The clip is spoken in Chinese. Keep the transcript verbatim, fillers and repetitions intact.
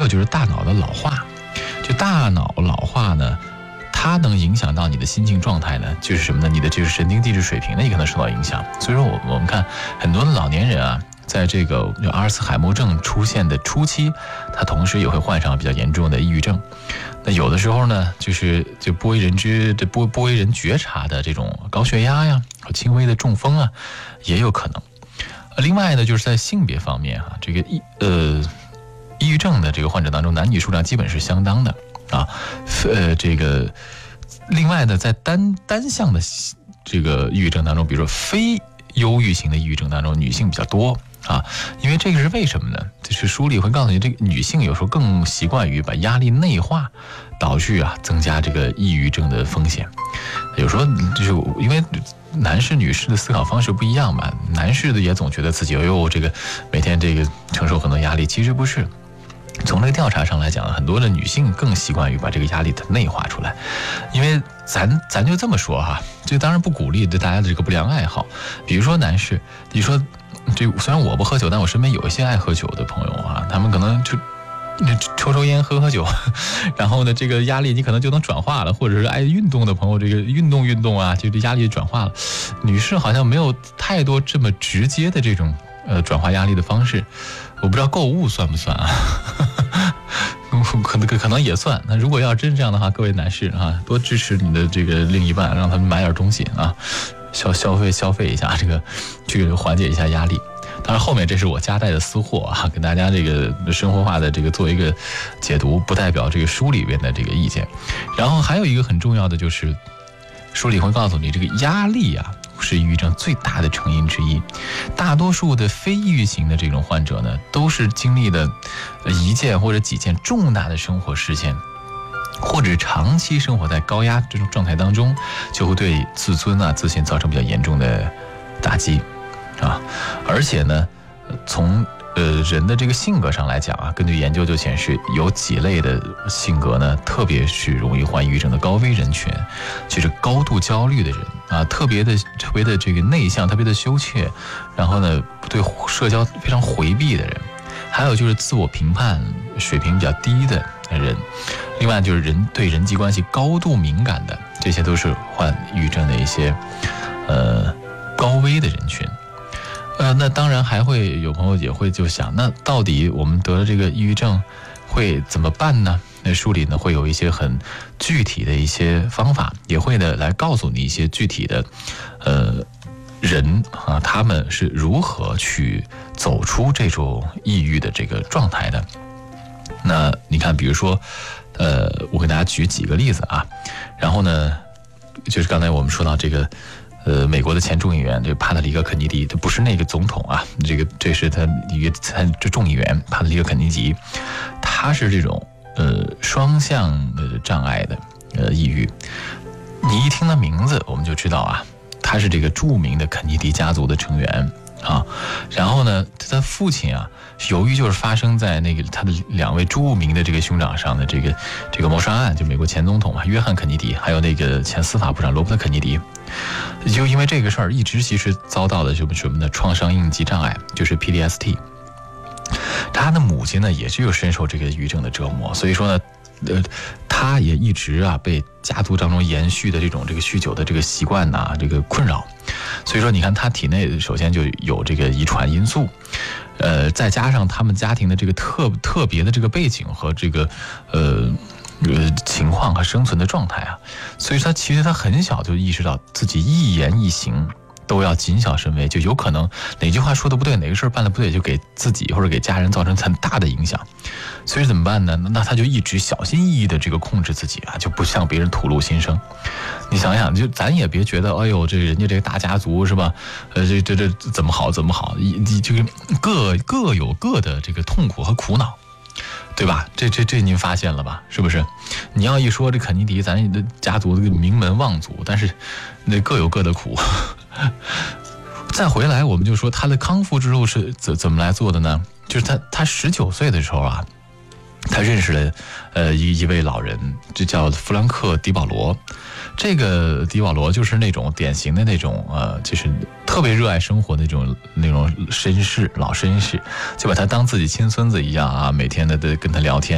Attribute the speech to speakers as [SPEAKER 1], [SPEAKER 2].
[SPEAKER 1] 有就是大脑的老化，就大脑老化呢，它能影响到你的心境状态呢，就是什么呢？你的这个神经递质水平呢也可能受到影响。所以说我我们看很多的老年人啊，在这个就阿尔茨海默症出现的初期，他同时也会患上比较严重的抑郁症。那有的时候呢，就是就不为人知、这不不为人觉察的这种高血压呀、和轻微的中风啊，也有可能。另外呢，就是在性别方面啊，这个抑呃抑郁症的这个患者当中，男女数量基本是相当的啊。呃，这个另外呢，在单单向的这个抑郁症当中，比如说非忧郁型的抑郁症当中，女性比较多。啊，因为这个是为什么呢？就是书里会告诉你，这个女性有时候更习惯于把压力内化，导致啊增加这个抑郁症的风险。有时候就是因为男士女士的思考方式不一样吧，男士的也总觉得自己哎呦这个每天这个承受很多压力，其实不是。从这个调查上来讲，很多的女性更习惯于把这个压力的内化出来，因为咱咱就这么说哈，这当然不鼓励对大家的这个不良爱好。比如说男士，你说这虽然我不喝酒，但我身边有一些爱喝酒的朋友啊，他们可能就抽抽烟喝喝酒，然后呢这个压力你可能就能转化了，或者是爱运动的朋友，这个运动运动啊，就这压力转化了。女士好像没有太多这么直接的这种呃转化压力的方式。我不知道购物算不算啊？可能可能也算。那如果要真这样的话，各位男士啊，多支持你的这个另一半，让他们买点东西啊，消消费消费一下，这个这个缓解一下压力。当然后面这是我夹带的私货啊，给大家这个生活化的这个做一个解读，不代表这个书里边的这个意见。然后还有一个很重要的就是，书里会告诉你，这个压力啊是抑郁症最大的成因之一。大多数的非抑郁型的这种患者呢，都是经历了一件或者几件重大的生活事件，或者长期生活在高压这种状态当中，就会对自尊啊、自信造成比较严重的打击啊。而且呢，从呃人的这个性格上来讲啊，根据研究就显示，有几类的性格呢，特别是容易患抑郁症的高危人群，就是高度焦虑的人啊，特别的特别的这个内向，特别的羞怯，然后呢对社交非常回避的人，还有就是自我评判水平比较低的人，另外就是人对人际关系高度敏感的，这些都是患抑郁症的一些呃高危的人群。呃，那当然还会有朋友也会就想，那到底我们得了这个抑郁症会怎么办呢？那书里呢会有一些很具体的一些方法，也会呢来告诉你一些具体的呃人啊，他们是如何去走出这种抑郁的这个状态的。那你看，比如说呃我给大家举几个例子啊，然后呢就是刚才我们说到这个呃，美国的前众议员这个帕特里克·肯尼迪，他不是那个总统啊，这个这是他一个他这众议员帕特里克·肯尼迪，他是这种呃双向的障碍的呃抑郁。你一听他名字，我们就知道啊，他是这个著名的肯尼迪家族的成员啊。然后呢，他父亲啊，由于就是发生在那个他的两位著名的这个兄长上的这个这个谋杀案，就美国前总统啊约翰·肯尼迪，还有那个前司法部长罗伯特·肯尼迪。就因为这个事儿，一直其实遭到的什么什么的创伤应激障碍，就是 P T S D。他的母亲呢，也是有深受这个抑郁症的折磨，所以说呢，呃，他也一直啊被家族当中延续的这种这个酗酒的这个习惯呐、啊，这个困扰。所以说，你看他体内首先就有这个遗传因素，呃，再加上他们家庭的这个特特别的这个背景和这个呃。呃，情况和生存的状态啊，所以他其实他很小就意识到自己一言一行都要谨小慎微，就有可能哪句话说的不对，哪个事儿办的不对，就给自己或者给家人造成很大的影响。所以怎么办呢？那他就一直小心翼翼的这个控制自己啊，就不向别人吐露心声。你想想，就咱也别觉得，哎呦，这人家这个大家族是吧？呃，这这这怎么好怎么好？你这个各各有各的这个痛苦和苦恼。对吧？这这这您发现了吧？是不是？你要一说这肯尼迪，咱的家族这个名门望族，但是那各有各的苦。再回来，我们就说他的康复之路是怎怎么来做的呢？就是他他十九岁的时候啊，他认识了呃一一位老人，这叫弗兰克·迪保罗。这个迪保罗就是那种典型的那种呃，就是特别热爱生活的那种那种绅士，老绅士，就把他当自己亲孙子一样啊，每天的跟他聊天。